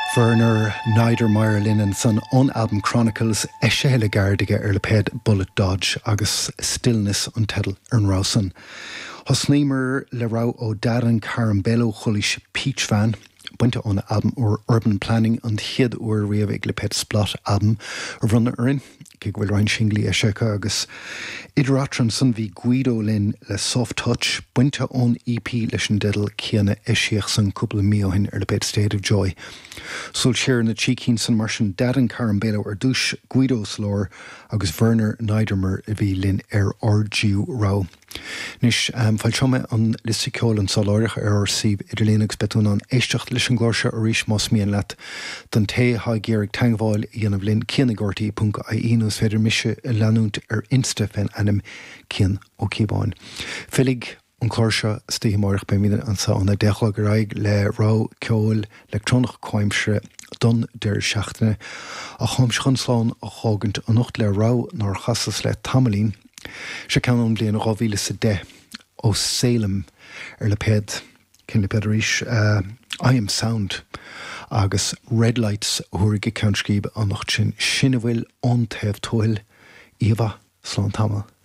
Werner Niedermeyer Linnen san on-album Chronicles Eshele Gardige le ped Bullet Dodge agus Stillness an Tedal Ernrausen. Hosnimer le rau o Darren Carambello Chulish Peach Van Bunte on album or Urban Planning and Hid or Riavig le ped Splot album runner erin Gig will Ryan Shingly Esheka agus Idratran son vi Guido Lin le Soft Touch Bunte on EP Lishan Diddle Kiana Eshiach son couple miohin le ped State of Joy. Sul share na Cheekin son Martian Darren Carambello or Dush Guido Slor agus Werner Niedermer vi Lin RG Rau. Nish falchome an listicol an salorich sib idirlíneach betún an éisteach leis an glóirse arish mosmian lat dan te ha gerig tangval ianam lin kianagorti punka ainus feder mische lanúnt insta fen anim kian o kibáin. Filig an glóirse stíhimorich be mína an sa an a dechla garaig le rá ceol electronach coimsre don der seachtene a chomschan slán a chogant an nocht le rá nar chassas le tamalín. Se can an blian rávíle sa de ó Salem le ped cin le pedrish I Am Sound agus Red Lights huirige countskib an nacht sin sinnehfuil an tef toil Eva slán tamil.